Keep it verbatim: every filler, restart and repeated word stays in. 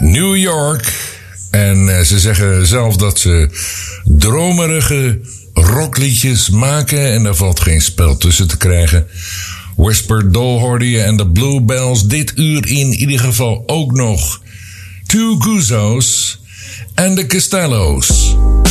New York. En uh, ze zeggen zelf dat ze dromerige rockliedjes maken. En daar valt geen spel tussen te krijgen. Whisper Doll hoorde je en de Bluebells. Dit uur in ieder geval ook nog Two Guzzo's en de Costello's.